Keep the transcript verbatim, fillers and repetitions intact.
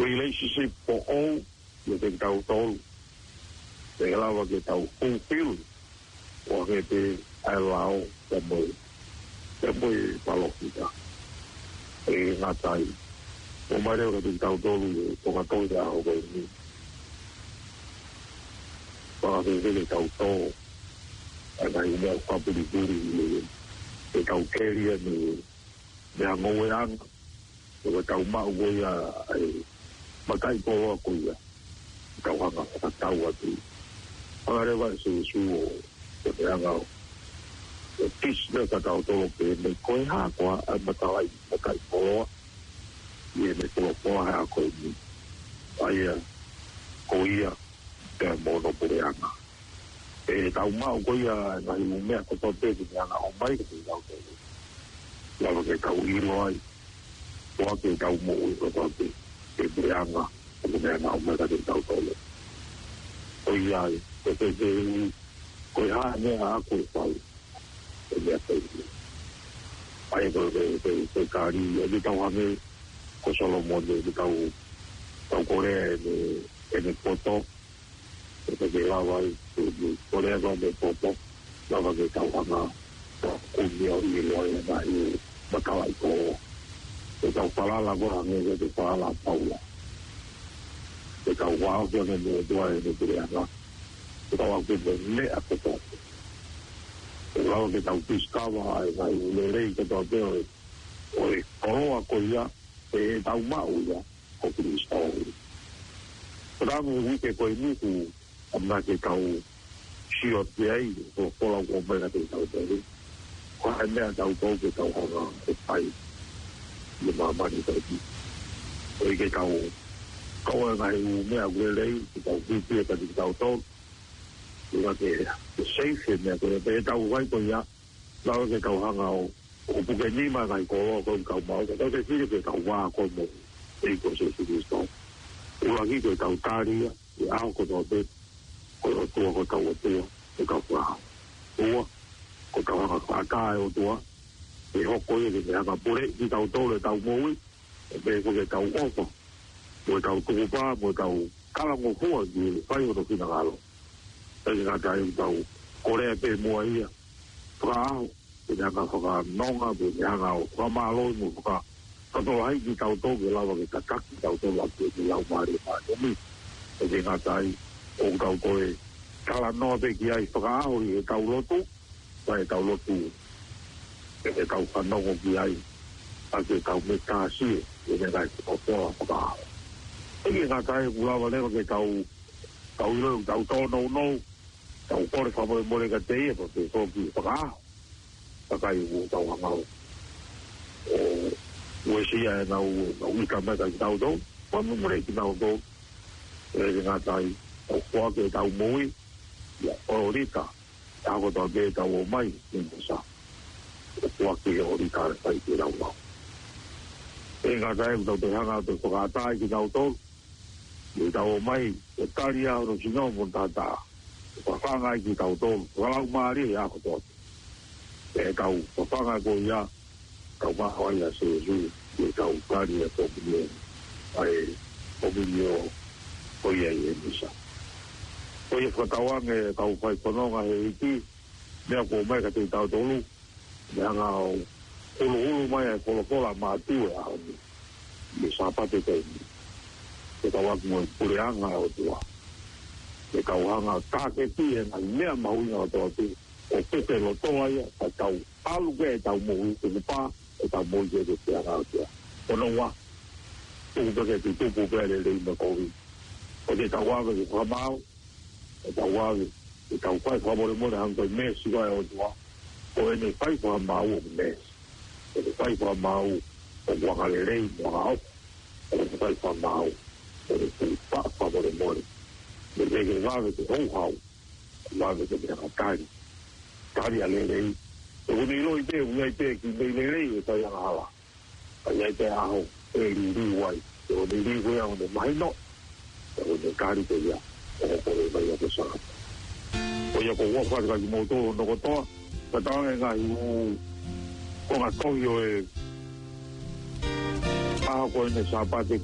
relationship for all you can tell all they allow ke tau fulfill o ke te allow the boy the boy palo kita e ngatai o mai o ke tau tolu o ka tau da o ke ni pa ke ke tau to ana i me pa pu di duri e tau keria ni me ngo yang o tau ma o ya ai makai po ko ya tau ha ka tau atu ahora va su su o te anga o tis de ka tau to ke me ko ha ko a makai makai po ye me ko po ha ko ni ai ko ia te mono por anga e tau ma ko ia na i me ko to te ni anga o mai ke tau te la lo ke tau i lo ai o ke tau mo ko to te e por anga o me anga o me ka tau to le o ia ko te te ko ha ne a ko pai e me te ai ko te te kari e tau ha me ko solo mo de tau tau ko re e ne poto e te lava ko le ko de poto lava ke tau ha na ko ni o i lo e na i ba ka ai ko e tau pala la ko ne ke pala paula e tau wa ko ne de do e de de ana e tau ko de le a ko to e lava ke tau piscava ai ai le le ke to de o e ko ko ia e tau ma uia ko Cristo però mi che poi mi tu amma che tau si o te ai o pola ko me ke tau te ko ai me tau ko ke tau ha e pai ni ma ma ni tau o ke tau ko ai me a gure lei tau ki ki ka tau to ora ke safe me ko te tau vai ko ya la ke tau ha o o puke ni ma kai ko ko ka ma ko te si ke tau wa ko mo e ko se si sto o la ki ko tau tari e a ko to te ko to ko tau te e ka wa o ko tau ha ka ka o to e ho ko e ke ha pure ki tau to le tau mo e pe ko ke tau o ko mo tau ko pa mo tau kala mo ho ni fai o to ki na galo e ga ta i tau ko le pe mo ia pra e nga ka nonga be nga o ma lo mo ka to ai ki tau to ke lava ke ka ki tau to la ke la mari ma mi e nga tai o tau ko e kala no be ki ai fra o e tau lo tu pa e tau lo tu e tau ka no ki ai a ke tau me ka si e nga ko po pa e nga tai u lava le ke tau tau lo tau to no no tau por favor mo le ka te e porque so ki fra pakai u tau ha o o si ya na u u ka ma ka tau do pa mo mo ki tau do e nga tai o ko ke tau moi ya o rita tau do be tau mai ni sa o ko ke o rita sai ki tau no e nga tai do te hanga to ka tai ki tau do ni tau mai e taria ro si no mo ta ta pa fa nga ki tau do la ma ri ya ko to e tau papanga ko ia tau maho ia se ju e tau kari e populio ai populio ko ia e misa ko ia whakatawang e tau whai kononga he iti mea ko mai ka te tau tolu mea ngā o ulu ulu mai e kolo kola mātu e au mi me sapate te e tau aku mo e pureanga o tua e tau hanga tāke ti e ngai mea mahuinga o tua ti o puke lo toa ia ka tau alu ke tau mohu ke pa e tau mohu ke te anga o tia o no wa o puke te tupu ke le le ina kovi o te tau waga ke whamau e tau waga e tau whai whamore mone hanga i mesi kai o tua o e ne whai whamau o mesi e ne whai whamau o wanga le rei wanga au e ne whai whamau o ne te wha whamore mone e ne ke waga te houhau waga te mea katari tari a lelei e uni loi te uni te ki mei lelei e tai anga hala ai te aho e li li wai e uni li wai a uni mahi no e uni kari te ia e kore mai a te sara o ia ko ua whaka ki mauto no kotoa ka taonga ngā i u ko ngā tohi o e aho ko ene sa pate